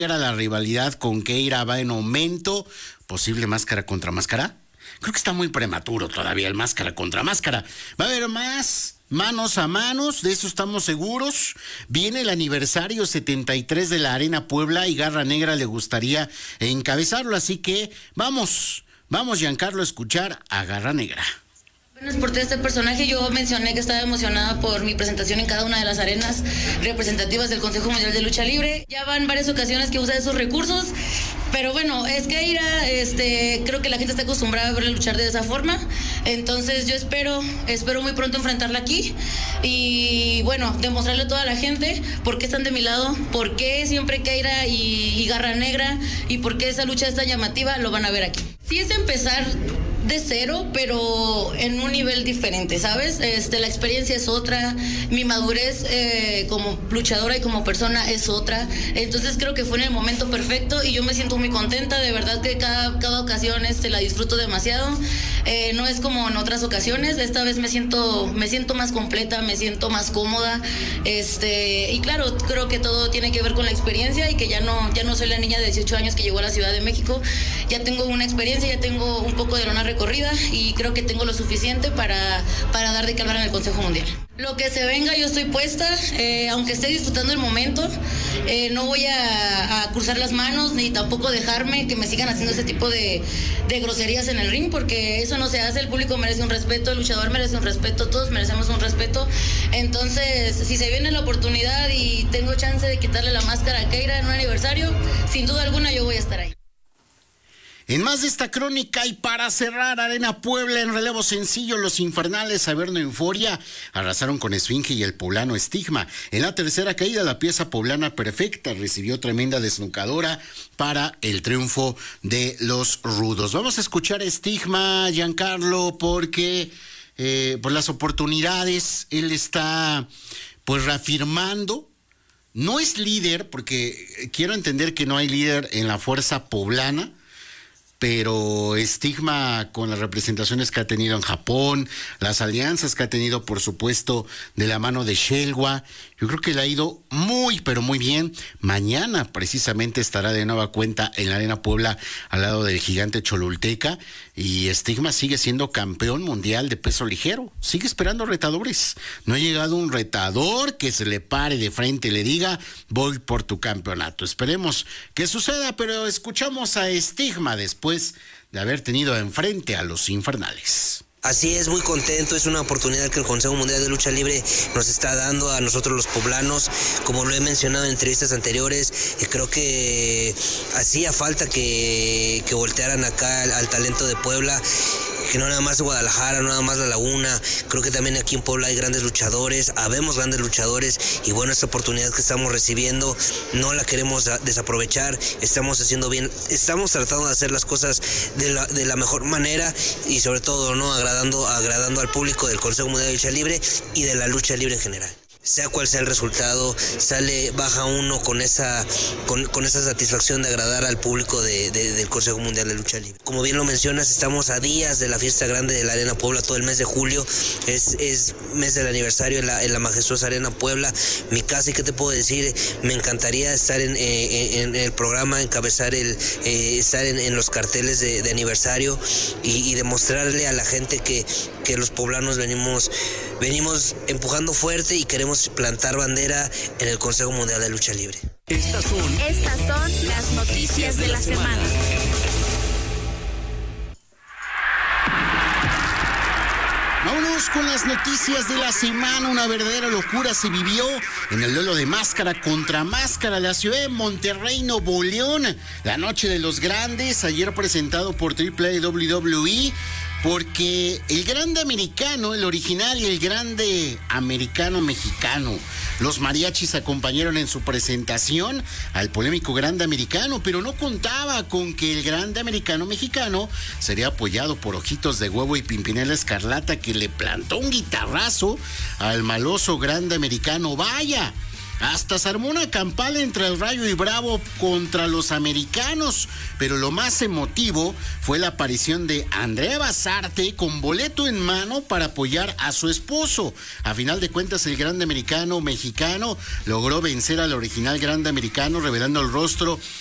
Negra, la rivalidad con Keira va en aumento, posible máscara contra máscara. Creo que está muy prematuro todavía el máscara contra máscara. Va a haber más manos a manos, de eso estamos seguros. Viene el aniversario 73 de la Arena Puebla y Garra Negra le gustaría encabezarlo, así que vamos Giancarlo a escuchar a Garra Negra. Por este personaje yo mencioné que estaba emocionada por mi presentación en cada una de las arenas representativas del Consejo Mundial de Lucha Libre. Ya van varias ocasiones que usa esos recursos, pero bueno, es que Keira, creo que la gente está acostumbrada a verla luchar de esa forma, entonces yo espero muy pronto enfrentarla aquí y bueno, demostrarle a toda la gente por qué están de mi lado, por qué siempre Keira y Garra Negra y por qué esa lucha es tan llamativa, lo van a ver aquí. Sí es empezar de cero, pero en un nivel diferente, ¿sabes? La experiencia es otra, mi madurez como luchadora y como persona es otra, entonces creo que fue en el momento perfecto y yo me siento muy contenta, de verdad que cada ocasión la disfruto demasiado, no es como en otras ocasiones, esta vez me siento más completa, me siento más cómoda, y claro, creo que todo tiene que ver con la experiencia y que ya no soy la niña de 18 años que llegó a la Ciudad de México, ya tengo una experiencia, ya tengo un poco de lona recorrida y creo que tengo lo suficiente para dar de qué hablar en el Consejo Mundial. Lo que se venga, yo estoy puesta, aunque esté disfrutando el momento, no voy a cruzar las manos ni tampoco dejarme que me sigan haciendo ese tipo de groserías en el ring, porque eso no se hace, el público merece un respeto, el luchador merece un respeto, todos merecemos un respeto, entonces si se viene la oportunidad y tengo chance de quitarle la máscara a Keira en un aniversario, sin duda alguna yo voy a estar ahí. En más de esta crónica y para cerrar, Arena Puebla en relevo sencillo, los infernales Averno y Euforia arrasaron con Esfinge y el poblano Estigma. En la tercera caída, la pieza poblana perfecta recibió tremenda desnucadora para el triunfo de los rudos. Vamos a escuchar a Estigma, Giancarlo, porque por las oportunidades él está pues reafirmando. No es líder, porque quiero entender que no hay líder en la fuerza poblana, pero Estigma, con las representaciones que ha tenido en Japón, las alianzas que ha tenido, por supuesto, de la mano de Shelwa, yo creo que le ha ido muy, pero muy bien. Mañana, precisamente, estará de nueva cuenta en la Arena Puebla, al lado del gigante Cholulteca, y Estigma sigue siendo campeón mundial de peso ligero. Sigue esperando retadores. No ha llegado un retador que se le pare de frente y le diga, voy por tu campeonato. Esperemos que suceda, pero escuchamos a Estigma después de haber tenido enfrente a los infernales. Así es, muy contento, es una oportunidad que el Consejo Mundial de Lucha Libre nos está dando a nosotros los poblanos, como lo he mencionado en entrevistas anteriores, creo que hacía falta que voltearan acá al talento de Puebla, que no nada más Guadalajara, no nada más La Laguna, creo que también aquí en Puebla hay grandes luchadores, habemos grandes luchadores y bueno, esta oportunidad que estamos recibiendo no la queremos desaprovechar, estamos haciendo bien, estamos tratando de hacer las cosas de la mejor manera y sobre todo no agradando al público del Consejo Mundial de Lucha Libre y de la lucha libre en general. Sea cual sea el resultado, baja uno con esa satisfacción de agradar al público del Consejo Mundial de Lucha Libre. Como bien lo mencionas, estamos a días de la fiesta grande de la Arena Puebla, todo el mes de julio, es mes del aniversario en la majestuosa Arena Puebla, mi casa, y qué te puedo decir, me encantaría estar en el programa, encabezar estar en los carteles de aniversario y demostrarle a la gente que los poblanos venimos empujando fuerte y queremos plantar bandera en el Consejo Mundial de Lucha Libre. Estas son las noticias de la semana. Vámonos con las noticias de la semana. Una verdadera locura se vivió en el duelo de máscara contra máscara de la ciudad de Monterrey, Nuevo León. La noche de los grandes, ayer presentado por AAA WWE, porque el grande americano, el original, y el grande americano mexicano, los mariachis acompañaron en su presentación al polémico grande americano, pero no contaba con que el grande americano mexicano sería apoyado por Ojitos de Huevo y Pimpinela Escarlata, que le plantó un guitarrazo al maloso grande americano. Vaya, Hasta se armó una campal entre el Rayo y Bravo contra los americanos, pero lo más emotivo fue la aparición de Andrea Basarte con boleto en mano para apoyar a su esposo. A final de cuentas, el grande americano mexicano logró vencer al original grande americano, revelando el rostro